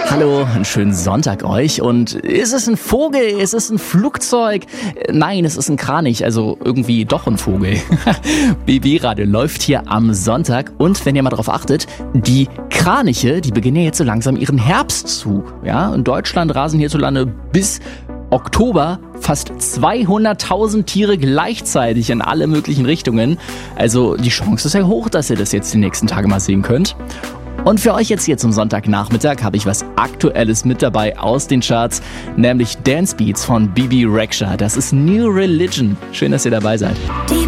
Hallo, einen schönen Sonntag euch. Und ist es ein Vogel? Ist es ein Flugzeug? Nein, es ist ein Kranich, also irgendwie doch ein Vogel. BB-Radio läuft hier am Sonntag und wenn ihr mal drauf achtet, die Kraniche, die beginnen jetzt so langsam ihren Herbstzug. Ja, in Deutschland rasen hierzulande bis Oktober fast 200.000 Tiere gleichzeitig in alle möglichen Richtungen. Also die Chance ist ja hoch, dass ihr das jetzt die nächsten Tage mal sehen könnt. Und für euch jetzt hier zum Sonntagnachmittag habe ich was Aktuelles mit dabei aus den Charts, nämlich Dance Beats von Bebe Rexha. Das ist New Religion. Schön, dass ihr dabei seid.